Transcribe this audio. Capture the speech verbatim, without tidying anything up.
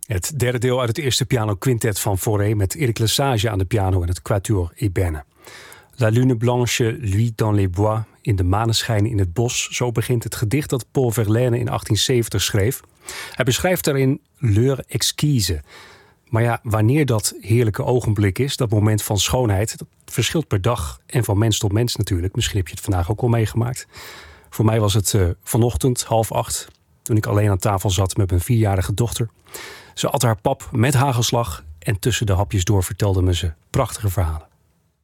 Het derde deel uit het eerste piano-quintet van Fauré met Eric Lesage aan de piano en het quatuor Ébène. La lune blanche luit dans les bois, in de maneschijn in het bos. Zo begint het gedicht dat Paul Verlaine in achttien zeventig schreef. Hij beschrijft daarin l'heure exquise. Maar ja, wanneer dat heerlijke ogenblik is, dat moment van schoonheid, dat verschilt per dag en van mens tot mens natuurlijk. Misschien heb je het vandaag ook al meegemaakt. Voor mij was het uh, vanochtend half acht, toen ik alleen aan tafel zat met mijn vierjarige dochter. Ze at haar pap met hagelslag en tussen de hapjes door vertelde me ze prachtige verhalen.